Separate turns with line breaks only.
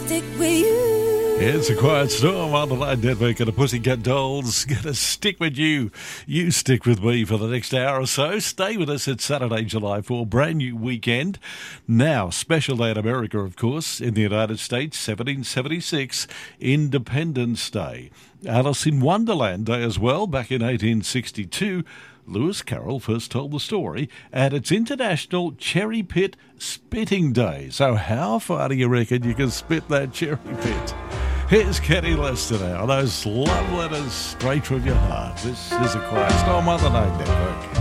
stick with you.
It's a quiet storm on the Line Network and the Pussycat Dolls. Gonna stick with you. You stick with me for the next hour or so. Stay with us. It's Saturday, July 4, brand new weekend. Now, special day in America, of course, in the United States, 1776, Independence Day. Alice in Wonderland Day as well, back in 1862. Lewis Carroll first told the story, and it's International Cherry Pit Spitting Day. So how far do you reckon you can spit that cherry pit? Here's Kenny Lester now. Those love letters straight from your heart. This is a quiet storm on the Line Network.